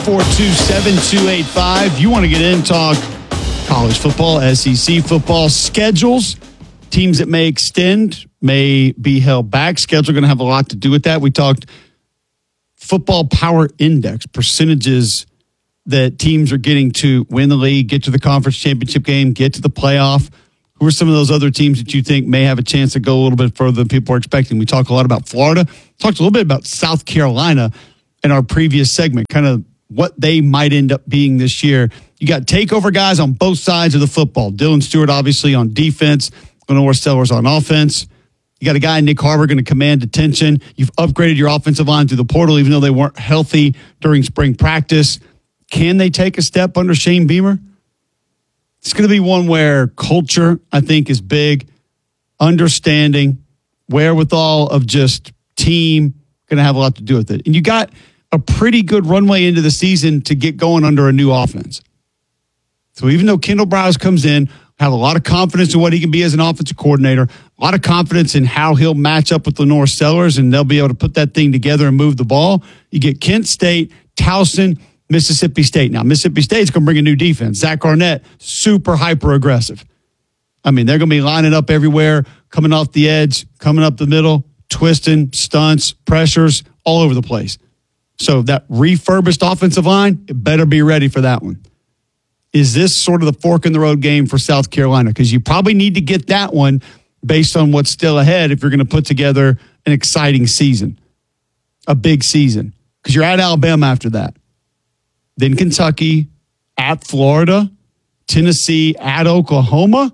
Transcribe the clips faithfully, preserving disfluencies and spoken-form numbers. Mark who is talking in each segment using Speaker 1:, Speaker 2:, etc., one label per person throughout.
Speaker 1: four two seven, two eight five. You want to get in, talk college football, S E C football, schedules, teams that may extend, may be held back. Schedule going to have a lot to do with that. We talked football power index, percentages that teams are getting to win the league, get to the conference championship game, get to the playoff. Who are some of those other teams that you think may have a chance to go a little bit further than people are expecting? We talked a lot about Florida, talked a little bit about South Carolina in our previous segment, kind of what they might end up being this year. You got takeover guys on both sides of the football. Dylan Stewart, obviously, on defense. Lenore Sellers on offense. You got a guy, Nick Harbor, going to command attention. You've upgraded your offensive line through the portal, even though they weren't healthy during spring practice. Can they take a step under Shane Beamer? It's going to be one where culture, I think, is big. Understanding, wherewithal of just team, going to have a lot to do with it. And you got a pretty good runway into the season to get going under a new offense. So even though Kendall Browse comes in, have a lot of confidence in what he can be as an offensive coordinator, a lot of confidence in how he'll match up with Lenore Sellers, and they'll be able to put that thing together and move the ball. You get Kent State, Towson, Mississippi State. Now, Mississippi State's going to bring a new defense. Zach Arnett, super hyper-aggressive. I mean, they're going to be lining up everywhere, coming off the edge, coming up the middle, twisting, stunts, pressures, all over the place. So that refurbished offensive line, it better be ready for that one. Is this sort of the fork in the road game for South Carolina? Because you probably need to get that one based on what's still ahead if you're going to put together an exciting season, a big season. Because you're at Alabama after that. Then Kentucky, at Florida, Tennessee, at Oklahoma.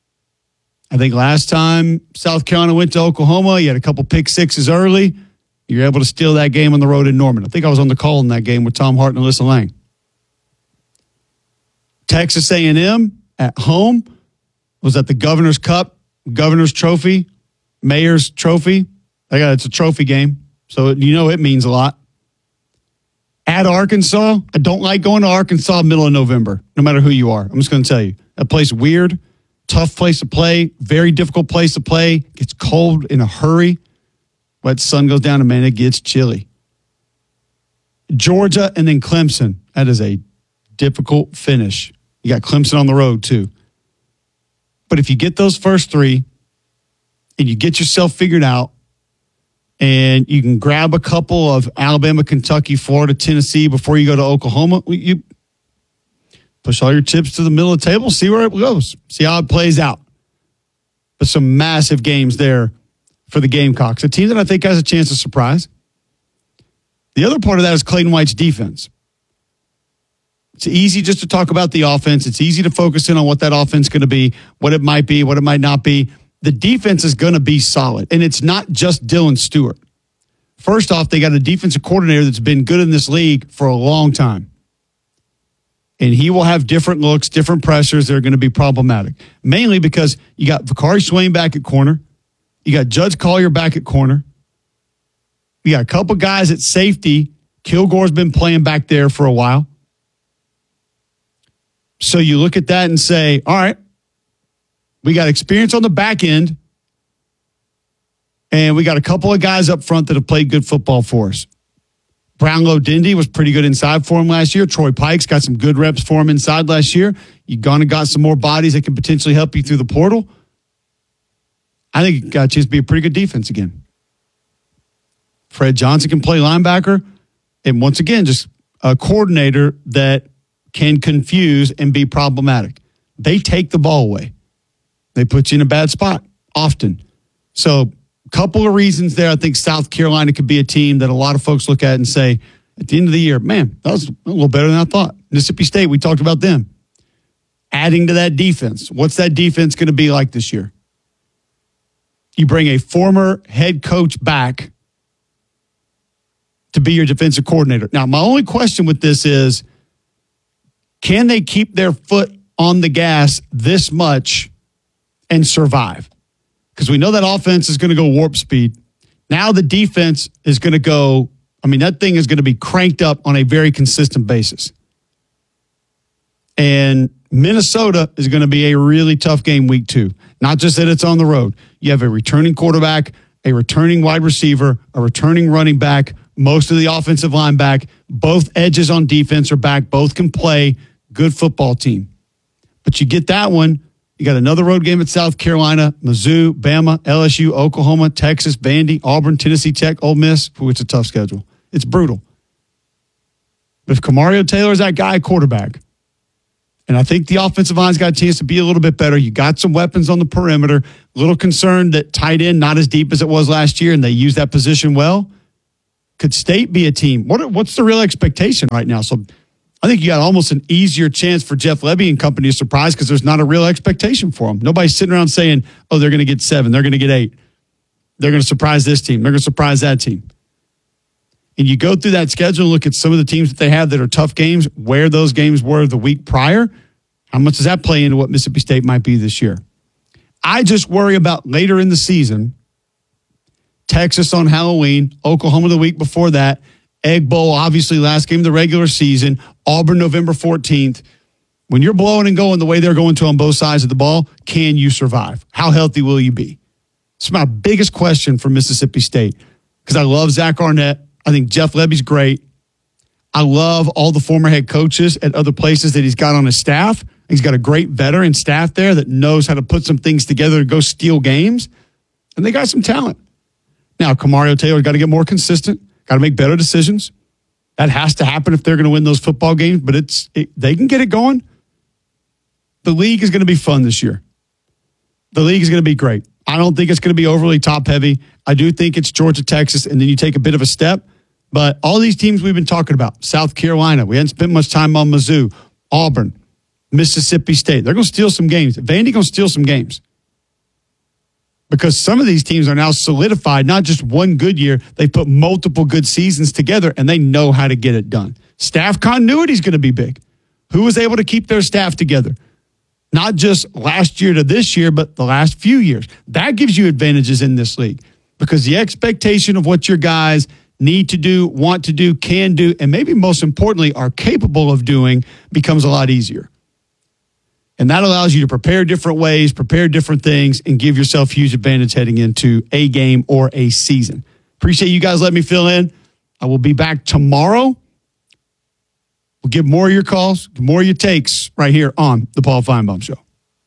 Speaker 1: I think last time South Carolina went to Oklahoma, you had a couple pick sixes early. You were able to steal that game on the road in Norman. I think I was on the call in that game with Tom Hart and Alyssa Lang. Texas A and M at home was at the Governor's Cup, Governor's Trophy, Mayor's Trophy. I got it's a trophy game, so you know it means a lot. At Arkansas, I don't like going to Arkansas middle of November, no matter who you are. I'm just going to tell you. That place weird, tough place to play, very difficult place to play. Gets cold in a hurry. When the sun goes down, and man, it gets chilly. Georgia and then Clemson. That is a difficult finish. You got Clemson on the road, too. But if you get those first three and you get yourself figured out and you can grab a couple of Alabama, Kentucky, Florida, Tennessee before you go to Oklahoma, you push all your chips to the middle of the table, see where it goes, see how it plays out. But some massive games there for the Gamecocks, a team that I think has a chance to surprise. The other part of that is Clayton White's defense. It's easy just to talk about the offense. It's easy to focus in on what that offense is going to be, what it might be, what it might not be. The defense is going to be solid, and it's not just Dylan Stewart. First off, they got a defensive coordinator that's been good in this league for a long time. And he will have different looks, different pressures that are going to be problematic. Mainly because you got Vakari Swain back at corner. You got Judge Collier back at corner. You got a couple guys at safety. Kilgore's been playing back there for a while. So you look at that and say, all right, we got experience on the back end, and we got a couple of guys up front that have played good football for us. Brownlow Dindy was pretty good inside for him last year. Troy Pikes got some good reps for him inside last year. You've gone and got some more bodies that can potentially help you through the portal. I think it got a chance to be a pretty good defense again. Fred Johnson can play linebacker. And once again, just a coordinator that can confuse and be problematic. They take the ball away. They put you in a bad spot often. So a couple of reasons there. I think South Carolina could be a team that a lot of folks look at and say, at the end of the year, man, that was a little better than I thought. Mississippi State, we talked about them. Adding to that defense. What's that defense going to be like this year? You bring a former head coach back to be your defensive coordinator. Now, my only question with this is, can they keep their foot on the gas this much and survive? Because we know that offense is going to go warp speed. Now the defense is going to go, I mean, that thing is going to be cranked up on a very consistent basis. And Minnesota is going to be a really tough game week two. Not just that it's on the road. You have a returning quarterback, a returning wide receiver, a returning running back, most of the offensive line back. Both edges on defense are back. Both can play. Good football team. But you get that one. You got another road game at South Carolina, Mizzou, Bama, L S U, Oklahoma, Texas, Vandy, Auburn, Tennessee Tech, Ole Miss. Ooh, it's a tough schedule. It's brutal. But if Kamario Taylor's that guy quarterback, and I think the offensive line's got a chance to be a little bit better. You got some weapons on the perimeter. A little concerned that tight end not as deep as it was last year, and they use that position well. Could State be a team? What what's the real expectation right now? So I think you got almost an easier chance for Jeff Lebby and company to surprise because there's not a real expectation for them. Nobody's sitting around saying, "Oh, they're going to get seven. They're going to get eight. They're going to surprise this team. They're going to surprise that team." And you go through that schedule and look at some of the teams that they have that are tough games, where those games were the week prior. How much does that play into what Mississippi State might be this year? I just worry about later in the season, Texas on Halloween, Oklahoma the week before that, Egg Bowl, obviously last game of the regular season, Auburn November fourteenth. When you're blowing and going the way they're going to on both sides of the ball, can you survive? How healthy will you be? It's my biggest question for Mississippi State because I love Zach Arnett. I think Jeff Lebby's great. I love all the former head coaches at other places that he's got on his staff. He's got a great veteran staff there that knows how to put some things together to go steal games. And they got some talent. Now, Kamario Taylor's got to get more consistent, got to make better decisions. That has to happen if they're going to win those football games, but it's it, they can get it going. The league is going to be fun this year. The league is going to be great. I don't think it's going to be overly top-heavy. I do think it's Georgia, Texas, and then you take a bit of a step. But all these teams we've been talking about, South Carolina, we hadn't spent much time on Mizzou, Auburn, Mississippi State. They're going to steal some games. Vandy going to steal some games. Because some of these teams are now solidified, not just one good year. They put multiple good seasons together, and they know how to get it done. Staff continuity is going to be big. Who was able to keep their staff together? Not just last year to this year, but the last few years. That gives you advantages in this league because the expectation of what your guys need to do, want to do, can do, and maybe most importantly are capable of doing becomes a lot easier. And that allows you to prepare different ways, prepare different things, and give yourself huge advantage heading into a game or a season. Appreciate you guys letting me fill in. I will be back tomorrow. We'll get more of your calls, more of your takes right here on the Paul Feinbaum Show.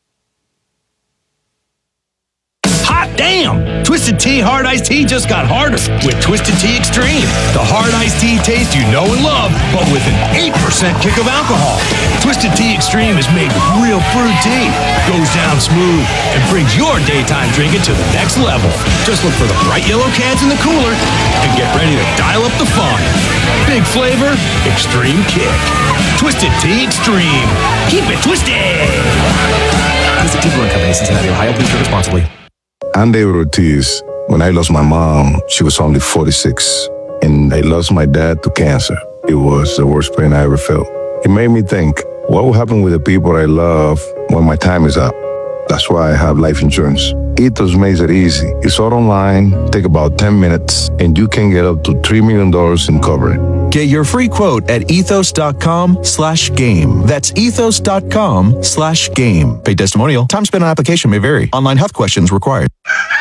Speaker 2: Hot damn! Twisted Tea Hard Iced Tea just got harder with Twisted Tea Extreme. The hard iced tea taste you know and love, but with an eight percent kick of alcohol. Twisted Tea Extreme is made with real fruit tea, goes down smooth, and brings your daytime drinking to the next level. Just look for the bright yellow cans in the cooler and get ready to dial up the fun. Big flavor, extreme kick. Twisted Tea Extreme. Keep it twisted! Twisted Tea Brewing Company, Cincinnati, Ohio. Please drink responsibly.
Speaker 3: I'm David Ortiz. When I lost my mom, she was only forty-six, and I lost my dad to cancer. It was the worst pain I ever felt. It made me think, what will happen with the people I love when my time is up? That's why I have life insurance. Ethos makes it easy. It's all online, take about ten minutes, and you can get up to three million dollars in coverage.
Speaker 4: Get your free quote at ethos.com slash game. That's ethos.com slash game. Paid testimonial. Time spent on application may vary. Online health questions required.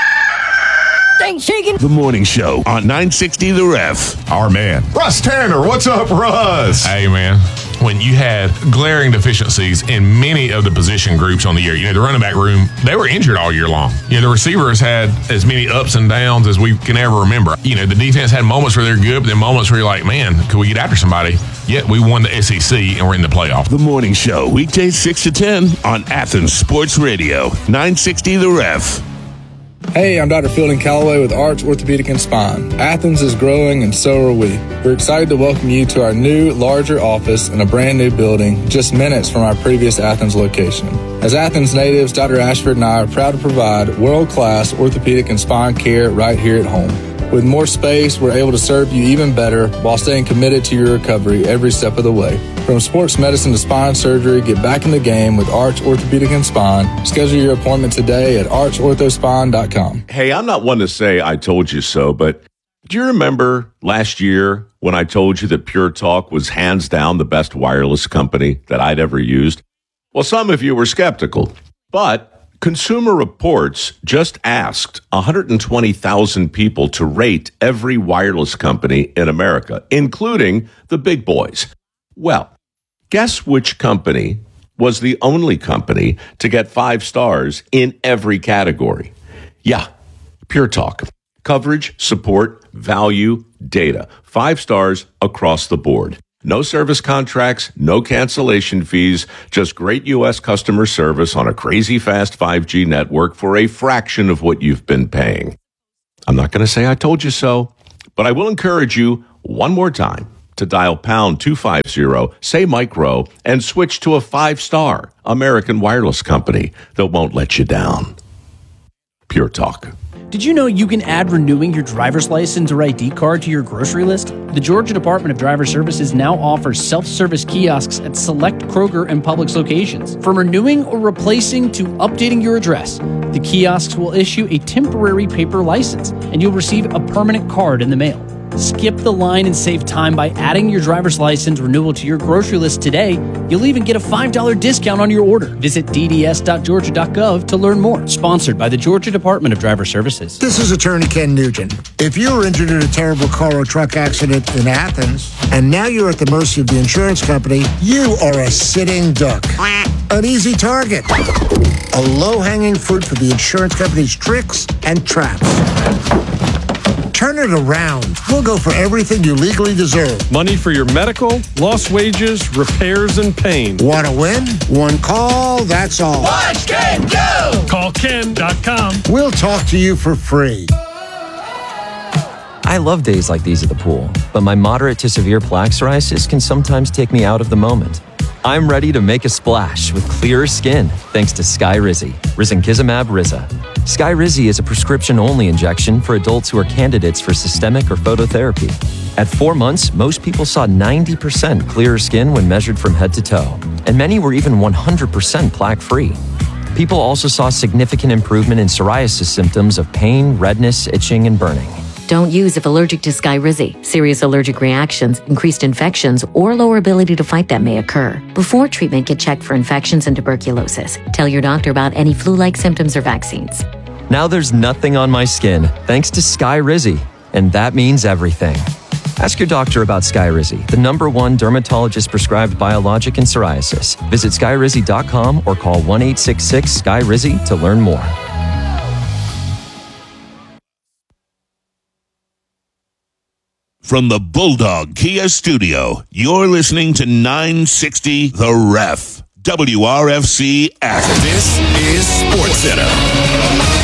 Speaker 2: Thanks, shaking.
Speaker 5: The morning show on nine sixty The Ref.
Speaker 6: Our man,
Speaker 7: Russ Tanner. What's up, Russ?
Speaker 6: Hey, man. When you had glaring deficiencies in many of the position groups on the year, you know, the running back room, they were injured all year long. You know, the receivers had as many ups and downs as we can ever remember. You know, the defense had moments where they're good, but then moments where you're like, man, could we get after somebody? Yet we won the S E C and we're in the playoff.
Speaker 5: The morning show, weekdays six to ten on Athens Sports Radio, nine sixty The Ref.
Speaker 8: Hey, I'm Doctor Fielding Calloway with Arch Orthopedic and Spine. Athens is growing and so are we. We're excited to welcome you to our new, larger office in a brand new building just minutes from our previous Athens location. As Athens natives, Doctor Ashford and I are proud to provide world-class orthopedic and spine care right here at home. With more space, we're able to serve you even better while staying committed to your recovery every step of the way. From sports medicine to spine surgery, get back in the game with Arch Orthopedic and Spine. Schedule your appointment today at arch ortho spine dot com.
Speaker 7: Hey, I'm not one to say I told you so, but do you remember last year when I told you that Pure Talk was hands down the best wireless company that I'd ever used? Well, some of you were skeptical, but Consumer Reports just asked one hundred twenty thousand people to rate every wireless company in America, including the big boys. Well, guess which company was the only company to get five stars in every category? Yeah, Pure Talk. Coverage, support, value, data. Five stars across the board. No service contracts, no cancellation fees, just great U S customer service on a crazy fast five G network for a fraction of what you've been paying. I'm not going to say I told you so, but I will encourage you one more time to dial pound two fifty, say micro, and switch to a five-star American wireless company that won't let you down. Pure Talk.
Speaker 9: Did you know you can add renewing your driver's license or I D card to your grocery list? The Georgia Department of Driver Services now offers self-service kiosks at select Kroger and Publix locations. From renewing or replacing to updating your address, the kiosks will issue a temporary paper license, and you'll receive a permanent card in the mail. Skip the line and save time by adding your driver's license renewal to your grocery list today. You'll even get a five dollars discount on your order. Visit d d s dot georgia dot gov to learn more. Sponsored by the Georgia Department of Driver Services.
Speaker 10: This is Attorney Ken Nugent. If you were injured in a terrible car or truck accident in Athens, and now you're at the mercy of the insurance company, you are a sitting duck. An easy target. A low-hanging fruit for the insurance company's tricks and traps. Turn it around. We'll go for everything you legally deserve.
Speaker 11: Money for your medical, lost wages, repairs, and pain.
Speaker 10: Want to win? One call, that's all.
Speaker 2: Watch Ken go!
Speaker 11: Call ken dot com.
Speaker 10: We'll talk to you for free.
Speaker 12: I love days like these at the pool, but my moderate to severe plaque psoriasis can sometimes take me out of the moment. I'm ready to make a splash with clearer skin thanks to Skyrizi, Risankizumab Riza. Skyrizi is a prescription-only injection for adults who are candidates for systemic or phototherapy. At four months, most people saw ninety percent clearer skin when measured from head to toe, and many were even one hundred percent plaque-free. People also saw significant improvement in psoriasis symptoms of pain, redness, itching, and burning.
Speaker 13: Don't use if allergic to Skyrizi. Serious allergic reactions, increased infections, or lower ability to fight them may occur. Before treatment, get checked for infections and tuberculosis. Tell your doctor about any flu-like symptoms or vaccines.
Speaker 12: Now there's nothing on my skin thanks to Skyrizi, and that means everything. Ask your doctor about Skyrizi, the number one dermatologist-prescribed biologic in psoriasis. Visit skyrizi dot com or call one eight six six Sky Rizi to learn more.
Speaker 5: From the Bulldog Kia Studio, you're listening to nine sixty The Ref. W R F C Athens. This is SportsCenter.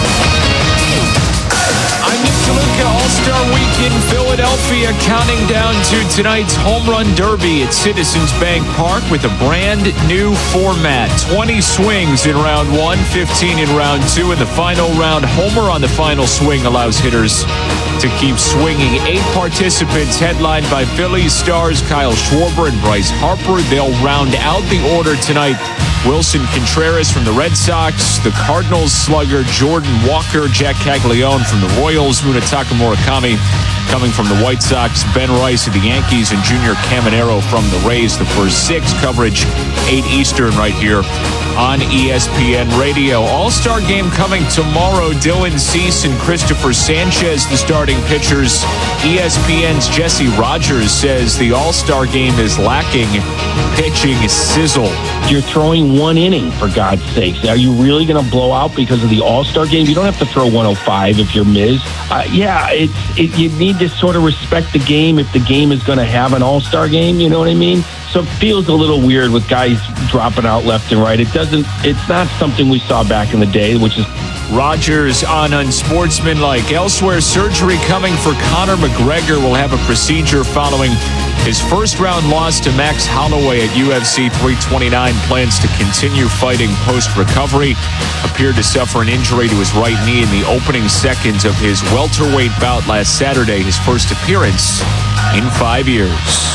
Speaker 14: I'm Nick DeLuca. All-Star Week in Philadelphia, counting down to tonight's Home Run Derby at Citizens Bank Park with a brand new format. twenty swings in round one, fifteen in round two, and the final round homer on the final swing allows hitters to keep swinging. Eight participants headlined by Phillies stars Kyle Schwarber and Bryce Harper. They'll round out the order tonight. Wilson Contreras from the Red Sox, the Cardinals slugger Jordan Walker, Jack Caglione from the Royals, Munetaka Murakami coming from the White Sox, Ben Rice of the Yankees, and Junior Caminero from the Rays. The first six, coverage eight Eastern right here on E S P N Radio. All-Star game coming tomorrow. Dylan Cease and Christopher Sanchez, the starting pitchers. E S P N's Jesse Rogers says the All-Star game is lacking pitching sizzle.
Speaker 15: You're throwing one inning, for God's sakes. Are you really going to blow out because of the All-Star game? You don't have to throw one oh five if you're Miz. Uh, yeah, it's it, you need to sort of respect the game if the game is going to have an All-Star game, you know what I mean? So it feels a little weird with guys dropping out left and right. It doesn't, it's not something we saw back in the day, which is...
Speaker 14: Rogers on unsportsmanlike. Elsewhere, surgery coming for Conor McGregor. Will have a procedure following his first-round loss to Max Holloway at U F C three twenty-nine. Plans to continue fighting post-recovery. Appeared to suffer an injury to his right knee in the opening seconds of his welterweight bout last Saturday, his first appearance in five years.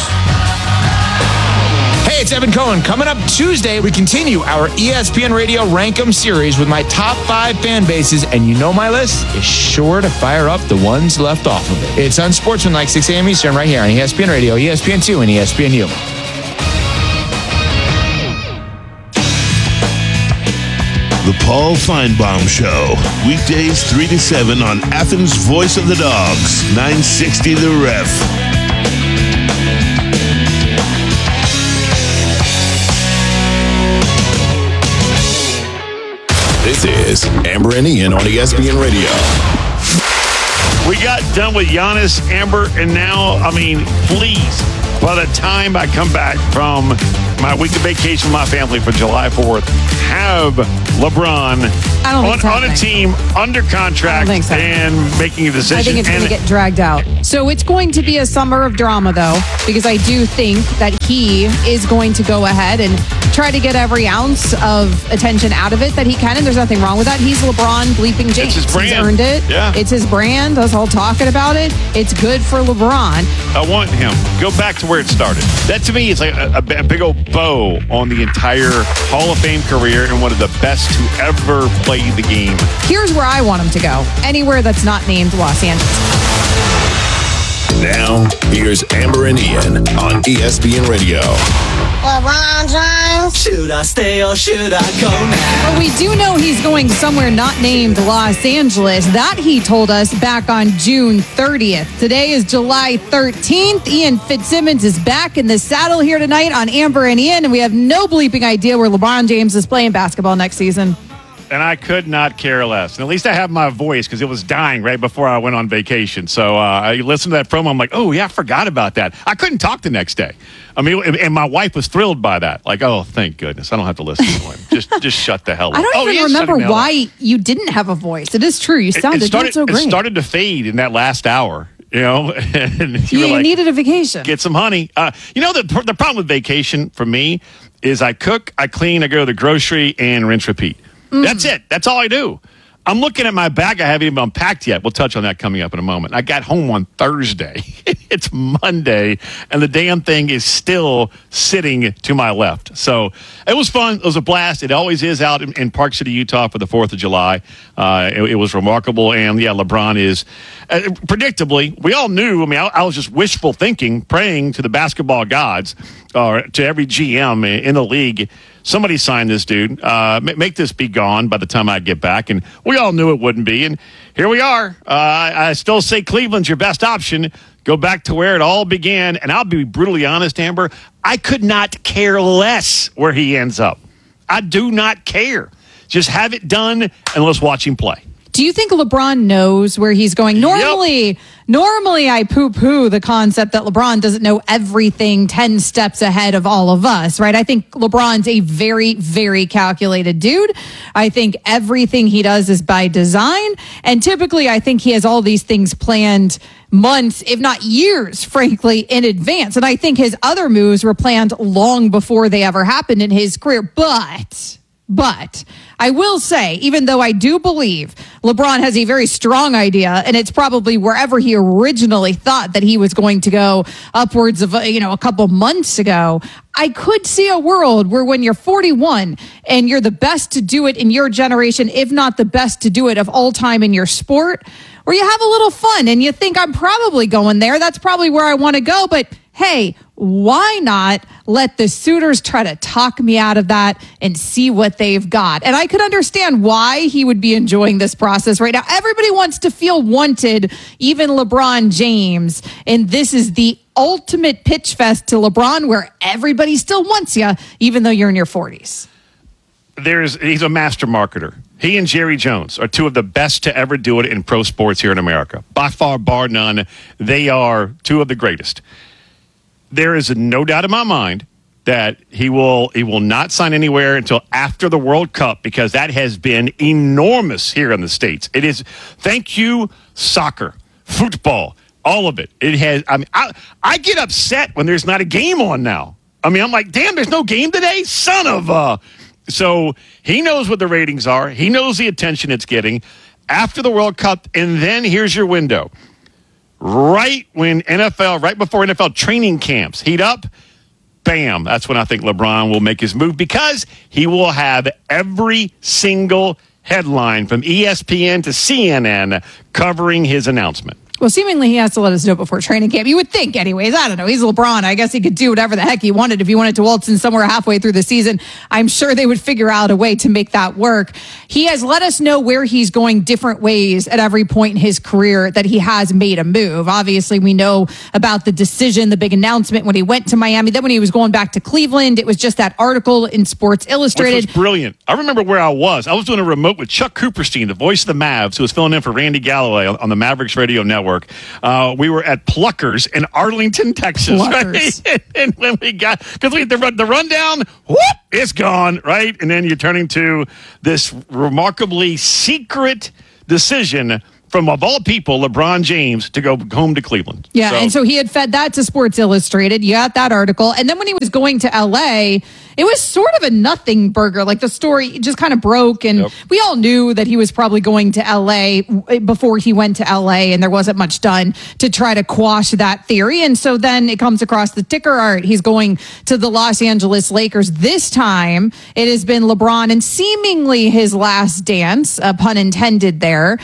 Speaker 16: Hey, it's Evan Cohen. Coming up Tuesday, we continue our E S P N Radio Rank 'em series with my top five fan bases, and you know my list is sure to fire up the ones left off of it. It's Unsportsmanlike, six a.m. Eastern, right here on E S P N Radio, E S P N two, and E S P N U.
Speaker 5: The Paul Feinbaum Show. Weekdays three to seven on Athens' Voice of the Dogs. nine sixty The Ref.
Speaker 17: This is Amber and Ian on E S P N Radio.
Speaker 18: We got done with Giannis, Amber, and now, I mean, please, by the time I come back from my week of vacation with my family for July fourth, have LeBron
Speaker 19: I don't think
Speaker 18: on,
Speaker 19: it's
Speaker 18: on a team under contract
Speaker 19: I don't think so.
Speaker 18: and making a decision.
Speaker 19: I think it's going to get dragged out. So it's going to be a summer of drama, though, because I do think that he is going to go ahead and try to get every ounce of attention out of it that he can, and there's nothing wrong with that. He's LeBron bleeping James.
Speaker 18: It's his brand.
Speaker 19: He's earned it.
Speaker 18: Yeah.
Speaker 19: It's his brand. Us all talking about it. It's good for LeBron.
Speaker 18: I want him. Go back to where it started. That, to me, is like a, a big old bow on the entire Hall of Fame career and one of the best to ever play the game.
Speaker 19: Here's where I want him to go. Anywhere that's not named Los Angeles.
Speaker 17: Now, here's Amber and Ian on E S P N Radio.
Speaker 20: LeBron James. Should I stay or should I go now?
Speaker 19: But we do know he's going somewhere not named Los Angeles. That he told us back on June thirtieth. Today is July thirteenth. Ian Fitzsimmons is back in the saddle here tonight on Amber and Ian, and we have no bleeping idea where LeBron James is playing basketball next season.
Speaker 18: And I could not care less. And at least I have my voice because it was dying right before I went on vacation. So uh, I listened to that promo. I'm like, oh, yeah, I forgot about that. I couldn't talk the next day. I mean, and my wife was thrilled by that. Like, oh, thank goodness. I don't have to listen to him. Just just shut the hell up.
Speaker 19: I don't
Speaker 18: oh,
Speaker 19: even remember why you didn't have a voice. It is true. You sounded
Speaker 18: it, it started,
Speaker 19: so great.
Speaker 18: It started to fade in that last hour. You know, and you,
Speaker 19: you
Speaker 18: were like,
Speaker 19: needed a vacation.
Speaker 18: Get some honey. Uh, you know, the the problem with vacation for me is I cook, I clean, I go to the grocery, and rinse, repeat. Mm. That's it. That's all I do. I'm looking at my bag. I haven't even unpacked yet. We'll touch on that coming up in a moment. I got home on Thursday. It's Monday, and the damn thing is still sitting to my left. So it was fun. It was a blast. It always is out in, in Park City, Utah for the fourth of July. Uh, it, it was remarkable. And, yeah, LeBron is, uh, predictably, we all knew. I mean, I, I was just wishful thinking, praying to the basketball gods or uh, to every G M in the league. Somebody sign this dude. Uh, make this be gone by the time I get back. And we all knew it wouldn't be. And here we are. Uh, I still say Cleveland's your best option. Go back to where it all began. And I'll be brutally honest, Amber, I could not care less where he ends up. I do not care. Just have it done and let's watch him play.
Speaker 19: Do you think LeBron knows where he's going? Normally, yep. normally I poo-poo the concept that LeBron doesn't know everything ten steps ahead of all of us, right? I think LeBron's a very, very calculated dude. I think everything he does is by design. And typically, I think he has all these things planned months, if not years, frankly, in advance. And I think his other moves were planned long before they ever happened in his career. But... But I will say, even though I do believe LeBron has a very strong idea, and it's probably wherever he originally thought that he was going to go upwards of, you know, a couple months ago, I could see a world where when you're forty-one and you're the best to do it in your generation, if not the best to do it of all time in your sport, where you have a little fun and you think I'm probably going there. That's probably where I want to go. But hey, why not let the suitors try to talk me out of that and see what they've got? And I could understand why he would be enjoying this process right now. Everybody wants to feel wanted, even LeBron James. And this is the ultimate pitch fest to LeBron where everybody still wants you, even though you're in your forties.
Speaker 18: There's, he's a master marketer. He and Jerry Jones are two of the best to ever do it in pro sports here in America. By far, bar none, they are two of the greatest. There is no doubt in my mind that he will he will not sign anywhere until after the World Cup because that has been enormous here in the States. It is, thank you, soccer, football, all of it. It has, I mean, I, I get upset when there's not a game on now. I mean, I'm like, damn, there's no game today? Son of a... So he knows what the ratings are. He knows the attention it's getting after the World Cup. And then here's your window. Right when N F L, right before N F L training camps heat up, bam, that's when I think LeBron will make his move because he will have every single headline from E S P N to C N N covering his announcement.
Speaker 19: Well, seemingly he has to let us know before training camp. You would think, anyways. I don't know. He's LeBron. I guess he could do whatever the heck he wanted. If he wanted to waltz in somewhere halfway through the season, I'm sure they would figure out a way to make that work. He has let us know where he's going different ways at every point in his career that he has made a move. Obviously, we know about the decision, the big announcement when he went to Miami. Then when he was going back to Cleveland, it was just that article in Sports Illustrated.
Speaker 18: Which was brilliant. I remember where I was. I was doing a remote with Chuck Cooperstein, the voice of the Mavs, who was filling in for Randy Galloway on, on the Mavericks Radio Network. Uh, we were at Pluckers in Arlington, Texas. Right? And when we got, because the, run, the rundown, whoop, it's gone, right? And then you're turning to this remarkably secret decision from, of all people, LeBron James to go home to Cleveland.
Speaker 19: Yeah,
Speaker 18: so.
Speaker 19: and so he had fed that to Sports Illustrated. You got that article. And then when he was going to L A, it was sort of a nothing burger. Like the story just kind of broke, and yep. we all knew that he was probably going to L A before he went to L A, and there wasn't much done to try to quash that theory. And so then it comes across the ticker. All right, he's going to the Los Angeles Lakers. This time it has been LeBron and seemingly his last dance, uh, pun intended there.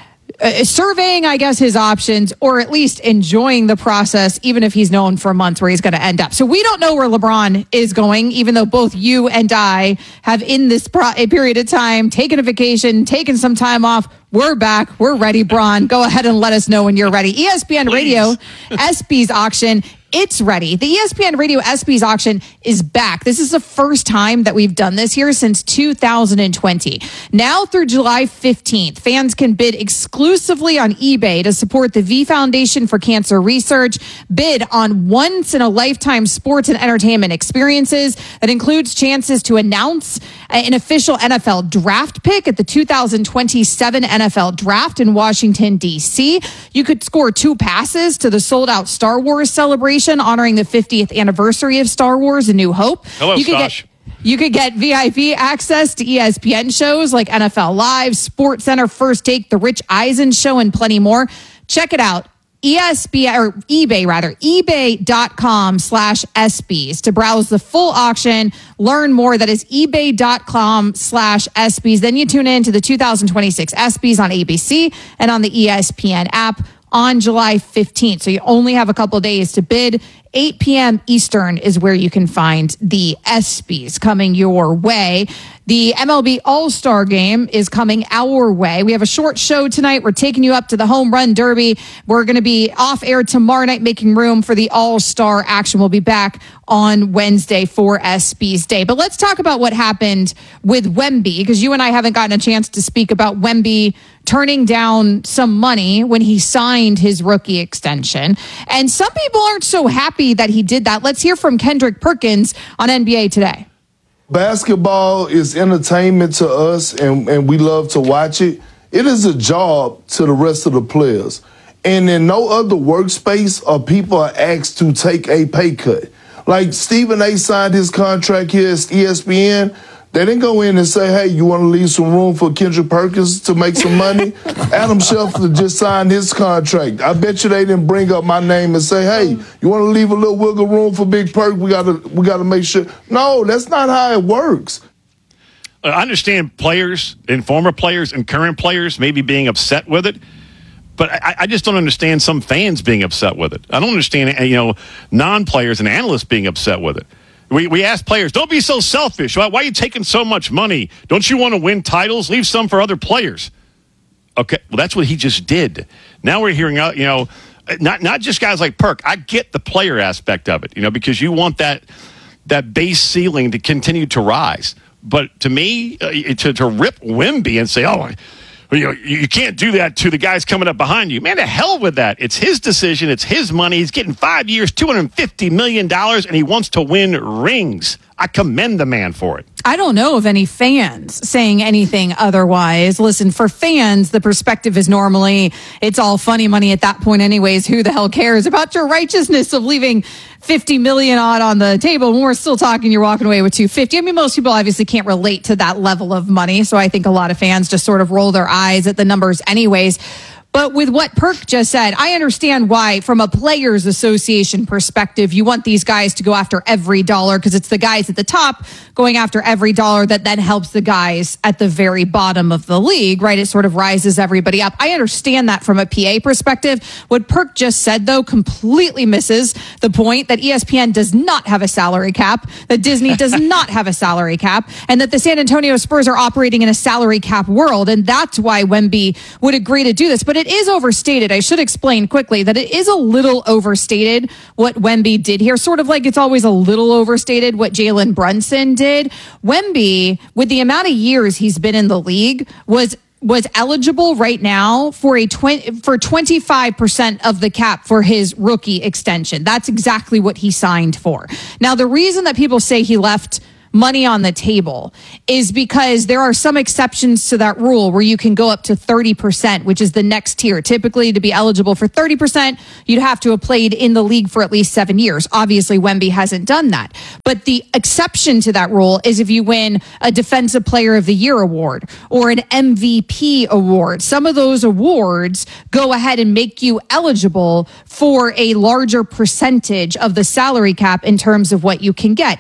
Speaker 19: Uh, surveying, I guess, his options, or at least enjoying the process, even if he's known for months where he's going to end up. So we don't know where LeBron is going, even though both you and I have in this pro- period of time taken a vacation, taken some time off. We're back. We're ready, Bron. Go ahead and let us know when you're ready. E S P N Please. Radio, ESPYs auction. It's ready. The E S P N Radio ESPYs auction is back. This is the first time that we've done this here since two thousand twenty. Now through July fifteenth, fans can bid exclusively on eBay to support the V Foundation for Cancer Research. Bid on once-in-a-lifetime sports and entertainment experiences. That includes chances to announce an official N F L draft pick at the two thousand twenty-seven N F L Draft in Washington, D C. You could score two passes to the sold-out Star Wars celebration honoring the fiftieth anniversary of Star Wars: A New Hope.
Speaker 18: Hello,
Speaker 19: you could
Speaker 18: Stosh.
Speaker 19: Get, you could get V I P access to E S P N shows like N F L Live, Sports Center, First Take, The Rich Eisen Show, and plenty more. Check it out. E S P N or eBay rather, ebay.com slash ESPYs to browse the full auction. Learn more. That is ebay.com slash ESPYs. Then you tune in to the two thousand twenty-six ESPYs on A B C and on the E S P N app on July fifteenth. So you only have a couple days to bid. eight p.m. Eastern is where you can find the ESPYs coming your way. The M L B All-Star Game is coming our way. We have a short show tonight. We're taking you up to the Home Run Derby. We're going to be off air tomorrow night, making room for the All-Star action. We'll be back on Wednesday for ESPYs Day. But let's talk about what happened with Wemby, because you and I haven't gotten a chance to speak about Wemby turning down some money when he signed his rookie extension. And some people aren't so happy that he did that. Let's hear from Kendrick Perkins on N B A Today.
Speaker 21: Basketball is entertainment to us, and, and we love to watch it. It is a job to the rest of the players. And in no other workspace are people are asked to take a pay cut. Like Stephen A. signed his contract here at E S P N. They didn't go in and say, hey, you want to leave some room for Kendrick Perkins to make some money? Adam Schefter just signed his contract. I bet you they didn't bring up my name and say, hey, you want to leave a little wiggle room for Big Perk? We got to we got to make sure. No, that's not how it works.
Speaker 18: I understand players and former players and current players maybe being upset with it, but I, I just don't understand some fans being upset with it. I don't understand, you know, non-players and analysts being upset with it. We we ask players, don't be so selfish. Why, why are you taking so much money? Don't you want to win titles? Leave some for other players. Okay, well, that's what he just did. Now we're hearing, out, you know, not not just guys like Perk. I get the player aspect of it, you know, because you want that that base ceiling to continue to rise. But to me, uh, to, to rip Wemby and say, oh, you know, you can't do that to the guys coming up behind you. Man, to hell with that. It's his decision. It's his money. He's getting five years, two hundred fifty million dollars, and he wants to win rings. I commend the man for it.
Speaker 19: I don't know of any fans saying anything otherwise. Listen, for fans, the perspective is normally it's all funny money at that point anyways. Who the hell cares about your righteousness of leaving fifty million odd on the table when we're still talking you're walking away with two hundred fifty? I mean, most people obviously can't relate to that level of money. So I think a lot of fans just sort of roll their eyes at the numbers anyways. But with what Perk just said, I understand why, from a players association perspective, you want these guys to go after every dollar because it's the guys at the top going after every dollar that then helps the guys at the very bottom of the league, right? It sort of rises everybody up. I understand that from a P A perspective. What Perk just said, though, completely misses the point that E S P N does not have a salary cap, that Disney does not have a salary cap, and that the San Antonio Spurs are operating in a salary cap world. And that's why Wemby would agree to do this. But it is overstated. I should explain quickly that it is a little overstated what Wemby did here, sort of like it's always a little overstated what Jalen Brunson did. Wemby, with the amount of years he's been in the league, was was eligible right now for a twenty for twenty-five percent of the cap for his rookie extension. That's exactly what he signed for. Now, the reason that people say he left money on the table is because there are some exceptions to that rule where you can go up to thirty percent, which is the next tier. Typically, to be eligible for thirty percent, you'd have to have played in the league for at least seven years. Obviously, Wemby hasn't done that. But the exception to that rule is if you win a Defensive Player of the Year award or an M V P award. Some of those awards go ahead and make you eligible for a larger percentage of the salary cap in terms of what you can get.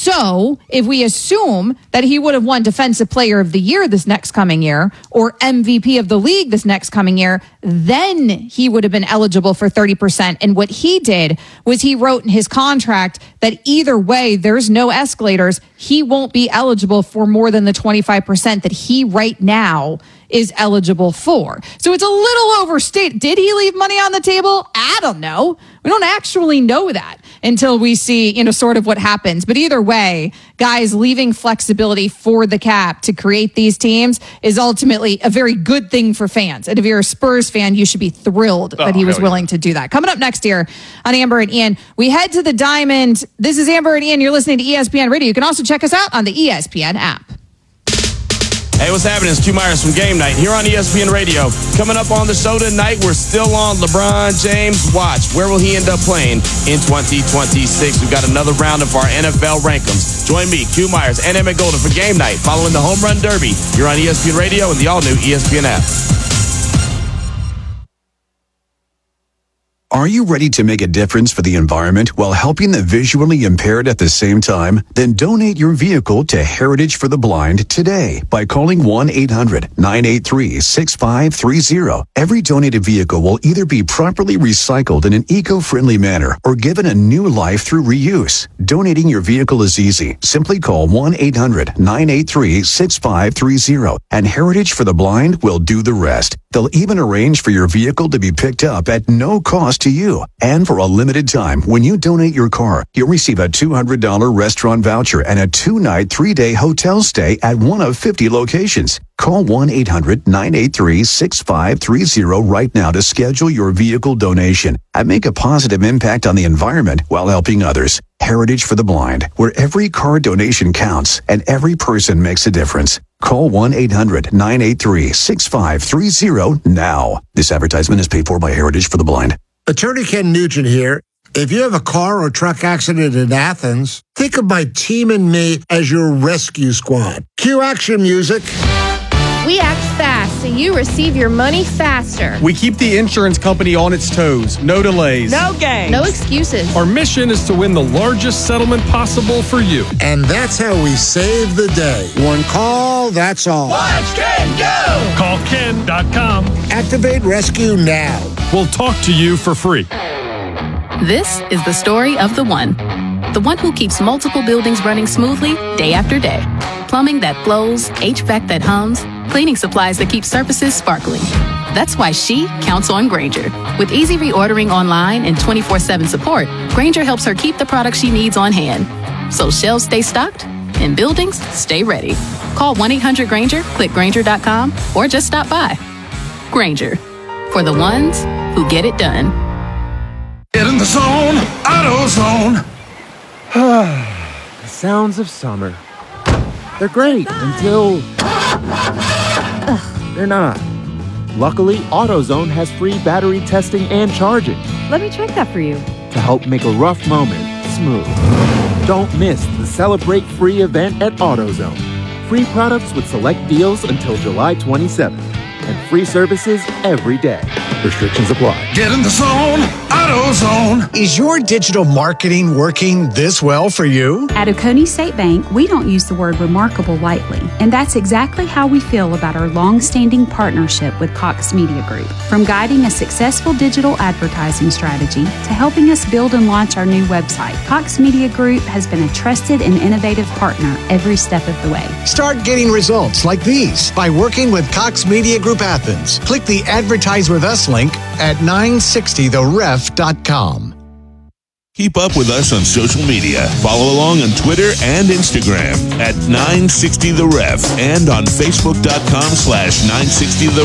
Speaker 19: So if we assume that he would have won Defensive Player of the Year this next coming year or M V P of the league this next coming year, then he would have been eligible for thirty percent. And what he did was he wrote in his contract that either way, there's no escalators. He won't be eligible for more than the twenty-five percent that he right now is eligible for. So it's a little overstated. Did he leave money on the table? I don't know. We don't actually know that until we see, you know, sort of what happens. But either way, guys, leaving flexibility for the cap to create these teams is ultimately a very good thing for fans. And if you're a Spurs fan, you should be thrilled
Speaker 18: Oh,
Speaker 19: that he was
Speaker 18: hell
Speaker 19: willing
Speaker 18: yeah.
Speaker 19: to do that. Coming up next year on Amber and Ian, we head to the Diamond. This is Amber and Ian. You're listening to E S P N Radio. You can also check us out on the E S P N app.
Speaker 1: Hey, what's happening? It's Q Myers from Game Night here on E S P N Radio. Coming up on the show tonight, we're still on LeBron James' watch. Where will he end up playing in twenty twenty-six? We've got another round of our N F L rankings. Join me, Q Myers, and Emmett Golden for Game Night following the Home Run Derby. You're on E S P N Radio and the all-new E S P N app.
Speaker 22: Are you ready to make a difference for the environment while helping the visually impaired at the same time? Then donate your vehicle to Heritage for the Blind today by calling one eight hundred nine eight three six five three zero. Every donated vehicle will either be properly recycled in an eco-friendly manner or given a new life through reuse. Donating your vehicle is easy. Simply call one eight hundred nine eight three six five three zero and Heritage for the Blind will do the rest. They'll even arrange for your vehicle to be picked up at no cost to you. And for a limited time, when you donate your car, you'll receive a two hundred dollars restaurant voucher and a two-night, three-day hotel stay at one of fifty locations. Call one eight hundred nine eight three six five three zero right now to schedule your vehicle donation and make a positive impact on the environment while helping others. Heritage for the Blind, where every car donation counts and every person makes a difference. Call one eight hundred nine eight three six five three zero now. This advertisement is paid for by Heritage for the Blind.
Speaker 10: Attorney Ken Nugent here. If you have a car or truck accident in Athens, think of my team and me as your rescue squad. Cue action music.
Speaker 23: We act fast so you receive your money faster.
Speaker 11: We keep the insurance company on its toes. No delays.
Speaker 23: No games. No excuses.
Speaker 11: Our mission is to win the largest settlement possible for you.
Speaker 10: And that's how we save the day. One call, that's all.
Speaker 23: Watch Ken go!
Speaker 11: Call Ken dot com.
Speaker 10: Activate rescue now.
Speaker 11: We'll talk to you for free.
Speaker 24: This is the story of the one. The one who keeps multiple buildings running smoothly day after day. Plumbing that flows, H V A C that hums, cleaning supplies that keep surfaces sparkling. That's why she counts on Grainger. With easy reordering online and twenty-four seven support, Grainger helps her keep the products she needs on hand. So shelves stay stocked and buildings stay ready. Call one eight hundred Grainger, click Grainger dot com, or just stop by. Grainger, for the ones who get it done.
Speaker 25: Get in the zone, AutoZone.
Speaker 26: The sounds of summer. They're great until Ugh, they're not. Luckily, AutoZone has free battery testing and charging
Speaker 27: Let me check that for you.
Speaker 26: to help make a rough moment smooth. Don't miss the Celebrate Free event at AutoZone. Free products with select deals until July twenty-seventh. and free services every day. Restrictions apply.
Speaker 25: Get in the zone, AutoZone.
Speaker 3: Is your digital marketing working this well for you?
Speaker 4: At Oconee State Bank, we don't use the word remarkable lightly, and that's exactly how we feel about our long-standing partnership with Cox Media Group. From guiding a successful digital advertising strategy to helping us build and launch our new website, Cox Media Group has been a trusted and innovative partner every step of the way.
Speaker 3: Start getting results like these by working with Cox Media Group Athens. Click the Advertise With Us link at nine sixty the ref dot com.
Speaker 5: Keep up with us on social media. Follow along on Twitter and Instagram at nine sixty the ref and on facebook.com slash 960the